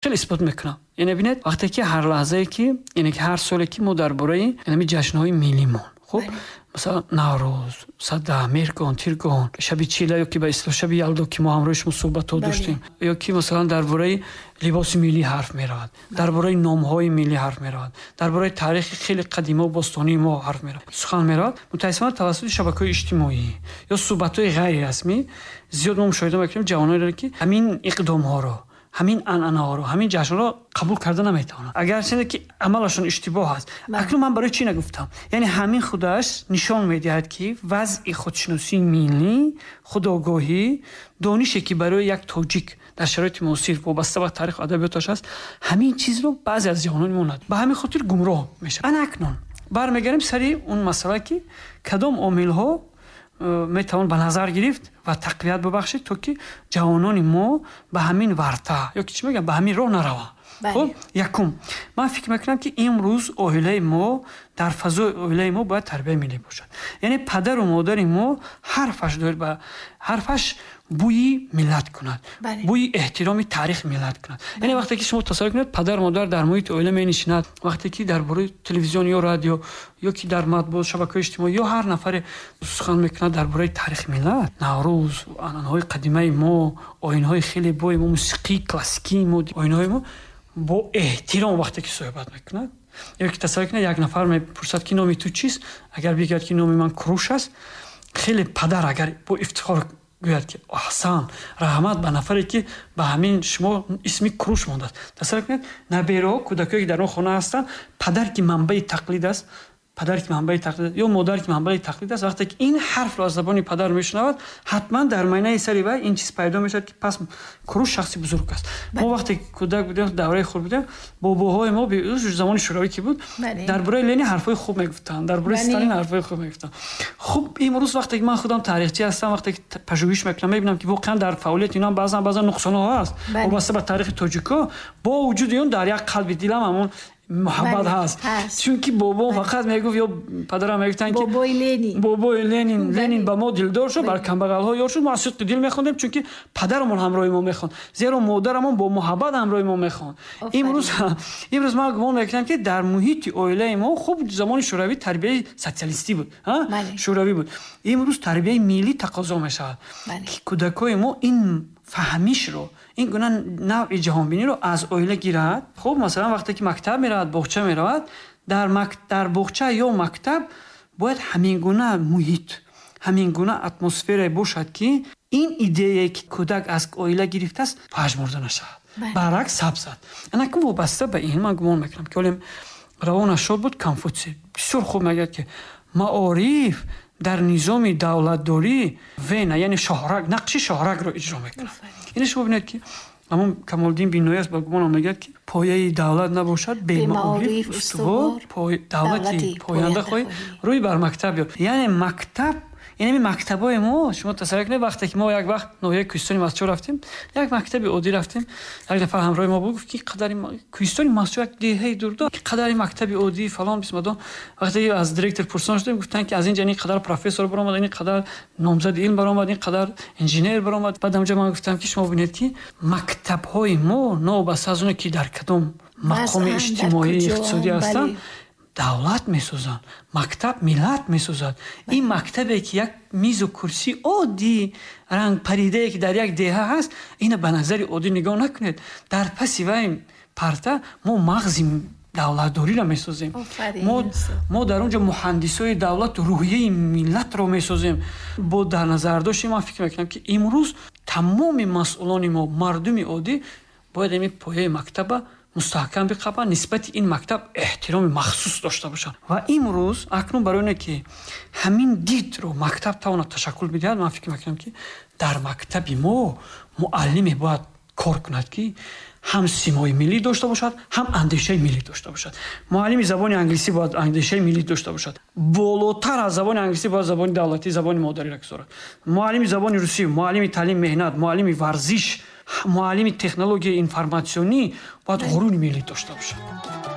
خیلی اثبات میکنم. یعنی ببینید وقتی که هر لحظه‌ای که یعنی که هر سالی که ما درباره یعنی جشن‌های ملیمون خب مثلا نوروز، صدام، میرگان، تیرگان، شب چیله یا که به اصطلاح شب یلدا که ما همراهش صحبت داشتیم یا که مثلا درباره لباس ملی حرف می‌رود، درباره نام‌های ملی حرف می‌رود، درباره تاریخ خیلی قدیمی و باستانی ما حرف می‌رود. سخن می‌رود متأسفانه توسط شبکه‌های اجتماعی یا صحبت‌های غیر رسمی زیاد ما مشاهده می‌کنیم جوانایی که همین اقدام‌ها رو همین انعنه‌ها رو همین جشن رو قبول کرده نمی‌تونن. اگر چیزی که عملشون اشتباه است. اکنون من برای چی نگفتم؟ یعنی همین خودش نشان می‌دهد که وضع خودشناسی ملی، خودآگاهی، دانشی که برای یک تاجیک در شرایط معاصر وابسته به تاریخ ادبیاتش است، همین چیز رو بعضی از جوانان موند. به همین خاطر گمراه میشه. انا اکنون برمیگردیم سری اون مسئله که کدام عامل‌ها میتوان به نظر گرفت و تقویت ببخشید تا که جوانان ما به همین ورطه یا که چی میگم به همین راه نروند. خب یکم من فکر میکنم که امروز عائله ما در فضای عائله ما باید تربیت ملی باشد. یعنی پدر و مادر ما حرفش داره به حرفش بوی ملت کند، بوی احترام تاریخ ملت کند. یعنی وقتی که شما تصور کنید پدر و مادر در محیط عائله می نشینند، وقتی که درباره تلویزیون یا رادیو یا که در مطبوعات شبکه‌های اجتماعی یا هر نفر سخن میکند درباره تاریخ ملت، نوروز، آیین‌های قدیمی ما، آیین‌های خیلی بوی ما، موسیقی کلاسیکی ما، آیین‌های ما با احترام وقتی که صحبت میکند یا که تصور کنید یک نفر میپرسد که نام تو چیست، اگر بگوید که نام من کروش است، خیلی پدر اگر با افتخار گوید که احسان رحمت به نفری که به همین شما اسمی کروش مانده است. تصور کنید نبیرها کودکایی که در اون خانه هستند پدر که منبع تقلید است، پدر که منبع تقلید یا مادر که منبع تقلید است، وقتی که این حرف را از زبان پدر میشنود حتما در معنای سری وای این چیز پیدا میشد که پس کروش شخصی بزرگ است. ما وقتی کودک بودیم دوره خود بودیم باباهای ما به زمان شوروی که بود درباره لنین حرفای خوب میگفتن، درباره استالین حرفای خوب میگفتن. خب امروز وقتی که من خودم تاریخچی هستم وقتی که پژوهش میکنم میبینم که واقعا در فعالیت اینا بعضا نقصان‌ها هست وابسته به تاریخ تاجیکا، با وجود اون در یک قلب دلم همون محبت هست. چون که بابا فقط میگفت یا پدرم میگفتن که بابای لنین با ما دلدار شد، بر کمبغل ها یار شد. ما صدق دل میخوندیم چون که پدرمون همراه ما میخوند، زیرا مادرمون با محبت همراه ما میخوند. امروز ما گمان میکنم که در محیط عائله ما خوب زمان شوروی تربیت سوسیالیستی بود، شوروی بود. امروز تربیت ملی تقاضا میشه که کودکای ما این فهمیش رو این گونه نوع جهانبینی رو از عائله گیرد. خب مثلا وقتی که مکتب میرود، باغچه میرود، در باغچه یا مکتب باید همین گونه محیط، همین گونه اتمسفر باشد که این ایده که کودک از عائله گرفته است پژمرده نشود، برعکس حفظ شود. انا که وابسته به این من گمان میکنم که علم روان شد بود کانفوسی بسیار خوب میگه که معارف در نظام دولتداری وینا یعنی شاهرگ نقش شاهرگ رو اجرا میکنه. اینو شما ببینید که همون کمالدین بینایی است با گمان میگه که پایه دولت نباشد به معارف استوار دولتی پاینده خواهی روی بر مکتب بیاد. یعنی مکتب یعنی مکتبای ما شما تصور کنید وقتی که ما یک وقت نوحه کوهستان مسجد رفتیم، یک مکتب عادی رفتیم، یک نفر همراه ما بود که قدر کوهستان مسجد یک دهه دور داشت، قدر مکتب عادی فلان بسم وقتی از دیرکتور پرسان شدیم گفتن که از اینجا این قدر پروفسور برآمد، این قدر نامزد علم برآمد، این قدر انجینیر برآمد. بعد اونجا من گفتم که شما ببینید که مکتب‌های ما نوبسته از اون که در کدام مقام اجتماعی اقتصادی هستن دولت میسازن، مکتب ملت میسازد. این مکتبی که یک میز و کرسی عادی رنگ پریده که در یک دهه هست اینو به نظر عادی نگاه نکنید، در پس وای پرته ما مغز دولتداری را میسازیم. ما در اونجا مهندسای دولت روحیه ملت را میسازیم. با در نظر داشتیم من فکر میکنم که امروز تمام مسئولان ما مردم عادی باید این پایه مکتب مستحکم بقبن، نسبت این مکتب احترام مخصوص داشته باشند. و امروز اکنون برای اینه که همین دید رو مکتب تواند تشکل بدهد، من فکر میکنم که در مکتب ما معلمی باید کار کند که هم سیمای ملی داشته باشد، هم اندیشه ملی داشته باشد. معلم زبان انگلیسی باید اندیشه ملی داشته باشد. بالاتر از زبان انگلیسی باید زبان دولتی، زبان مادری را گذارد. معلم زبان روسی، معلم تعلیم مهنت، معلم ورزش، معلم تکنولوژی اینفورماسیونی باید غرور ملی داشته باشد.